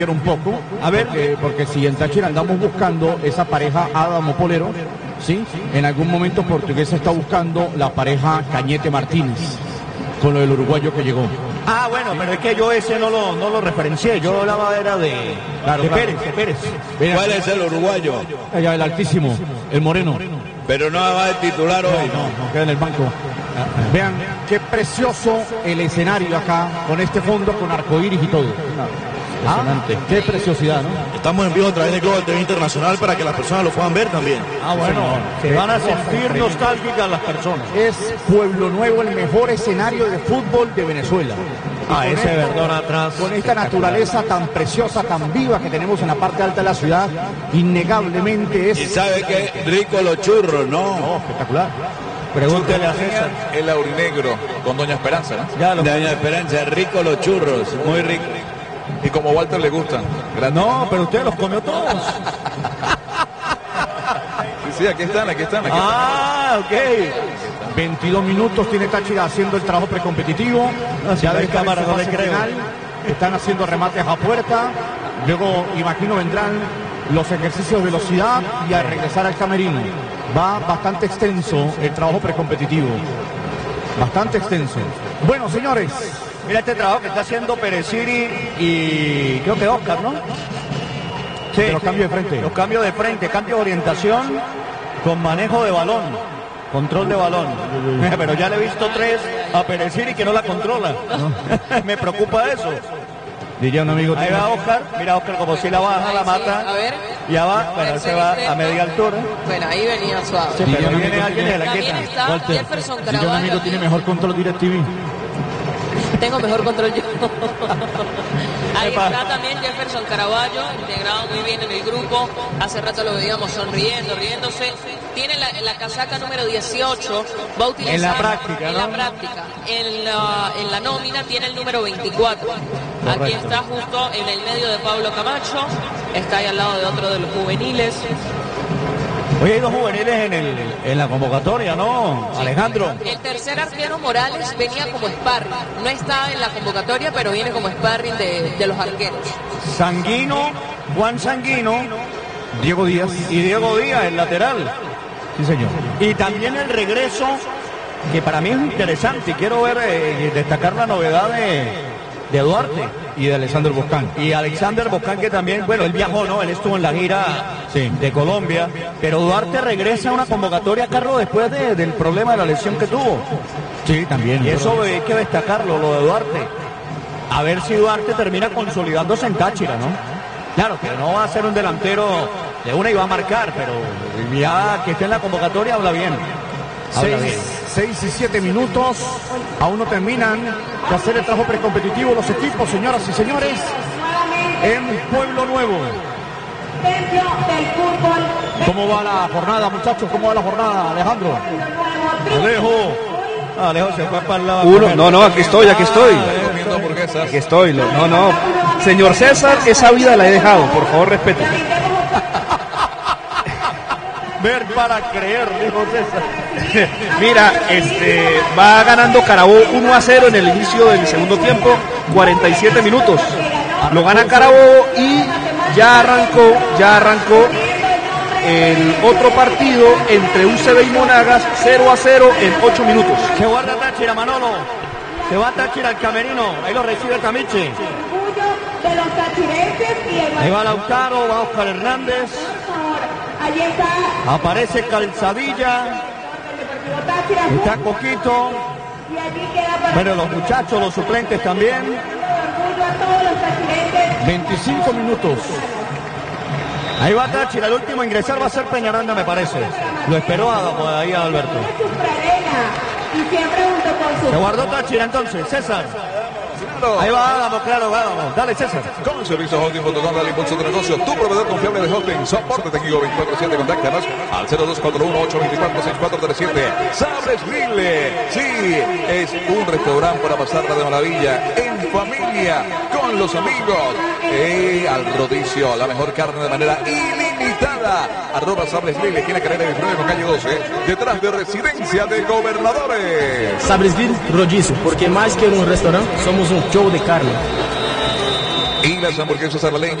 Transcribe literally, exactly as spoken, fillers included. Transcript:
un poco, a ver, porque, porque si en Táchira andamos buscando esa pareja Adamo Polero, ¿sí? En algún momento Portuguesa está buscando la pareja Cañete Martínez, con lo del uruguayo que llegó. Ah, bueno, pero es que yo ese no lo, no lo referencié, yo hablaba era de, claro, de claro. Pérez, de Pérez. Mira, ¿cuál es el uruguayo? Allá, el altísimo, el moreno. Pero no va de titular hoy. No, no, no queda en el banco. Vean qué precioso el escenario acá, con este fondo, con arcoíris y todo. Impresionante. Ah, qué preciosidad, ¿no? Estamos en vivo a través de Global T V Internacional para que las personas lo puedan ver también. Ah, bueno, sí, se van a sentir nostálgicas las personas. Es Pueblo Nuevo el mejor escenario de fútbol de Venezuela. Ah, ese este, Verdón atrás. Con esta naturaleza tan preciosa, tan viva que tenemos en la parte alta de la ciudad, innegablemente es... Y sabe que rico los churros, ¿no? No, espectacular. Pregúntele a César. El aurinegro con Doña Esperanza, ¿no? Ya lo... Doña Esperanza, rico los churros, muy rico. Y como Walter le gustan. No, pero usted los comió todos. Sí, sí, aquí están, aquí están. Aquí ah, ok. veintidós minutos tiene Táchira haciendo el trabajo precompetitivo. No, si ya de cámara no le creo. Final, están haciendo remates a puerta. Luego, imagino, vendrán los ejercicios de velocidad y a regresar al camerino. Va bastante extenso el trabajo precompetitivo. Bastante extenso. Bueno, señores. Mira este trabajo que está haciendo Pereciri y creo que Oscar, ¿no? Sí, los cambios de frente. Los cambios de frente, cambio de orientación con manejo de balón, control de balón. Pero ya le he visto tres a Pereciri que no la controla. No. Me preocupa eso. Diría un amigo. Ahí va Oscar, mira Oscar como si la baja, ahí la mata. Sí, a ver. Ya va, bueno, se va a media altura. Bueno, ahí venía suave. Sí, pero Diría viene alguien de la También queta. está Walter, Jefferson diría un Caraballo. amigo tiene mejor control DirecTV. Tengo mejor control yo. Ahí está también Jefferson Caraballo, integrado muy bien en el grupo. Hace rato lo veíamos sonriendo, riéndose. Tiene la, la casaca número dieciocho. Va a utilizar en la práctica, en ¿no? la práctica. En la, en la nómina tiene el número veinticuatro. Correcto. Aquí está justo en el medio de Pablo Camacho. Está ahí al lado de otro de los juveniles. Hoy hay dos juveniles en, el, en la convocatoria, ¿no, sí, Alejandro? El tercer arquero Morales venía como sparring. No está en la convocatoria, pero viene como sparring de, de los arqueros. Sanguino, Juan Sanguino, Diego Díaz y Diego Díaz, el lateral. Sí, señor. Y también el regreso, que para mí es interesante. Quiero ver, eh, destacar la novedad de, de Duarte. Y de Alexander Boscán. Y Alexander Boscán, que también, bueno, él viajó, ¿no? Él estuvo en la gira sí. de Colombia. Pero Duarte regresa a una convocatoria, Carlos, después de, del problema de la lesión que tuvo. Sí, también. Y eso hay que destacarlo, lo de Duarte. A ver si Duarte termina consolidándose en Táchira, ¿no? Claro, que no va a ser un delantero de una y va a marcar, pero ya que esté en la convocatoria habla bien. Habla seis, bien. seis y siete minutos, aún no terminan de hacer el trabajo precompetitivo los equipos, señoras y señores, en Pueblo Nuevo. ¿Cómo va la jornada, muchachos? ¿Cómo va la jornada, Alejandro? Alejo. Alejo se fue para el lado. Uno, no, no, aquí estoy, aquí estoy. comiendo hamburguesas. Aquí estoy. No, no. Señor César, esa vida la he dejado. Por favor, respete. Ver para creer, dijo César. Mira, este, va ganando Carabobo uno a cero en el inicio del segundo tiempo, cuarenta y siete minutos. Lo gana Carabobo y ya arrancó, ya arrancó el otro partido entre U C B y Monagas, cero a cero en ocho minutos. Se guarda Táchira, Manolo. Se va Táchira al camerino. Ahí lo recibe Tamiche. Ahí va Lautaro, va Oscar Hernández. Aparece Calzadilla. Está Coquito. Bueno, los muchachos, los suplentes también. veinticinco minutos. Ahí va Táchira, el último a ingresar va a ser Peñaranda, me parece. Lo esperó a, ahí a Alberto. Se guardó Táchira entonces, César. Ahí va Adamo, claro, vamos. Dale, César. Con servicios hosting punto com, dale impulso de negocio. Tu proveedor confiable de hosting. Soporte técnico veinticuatro siete. Contáctanos al cero dos cuatro uno, ocho dos cuatro, seis cuatro tres siete. Sabres Grill. Sí, es un restaurante para pasarla de maravilla. En familia, con los amigos. Y al rodicio, la mejor carne de manera ilimitada. Arroba Sabres Grill, esquina Carrera veintinueve con calle doce. Detrás de Residencia de Gobernadores. Sabres Grill, rodicio, porque más que un restaurante, somos un show de carne. Y y las hamburguesas a la leña.